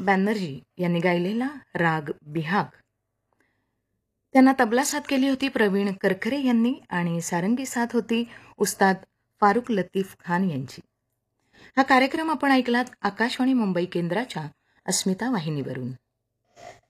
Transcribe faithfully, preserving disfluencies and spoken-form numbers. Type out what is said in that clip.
बॅनर्जी यांनी गायलेला राग बिहाग. त्यांना तबला साथ केली होती प्रवीण करकरे यांनी आणि सारंगी साथ होती उस्ताद फारुख लतीफ खान यांची. हा कार्यक्रम आपण ऐकलात आकाशवाणी मुंबई केंद्राच्या अस्मिता वाहिनीवरून.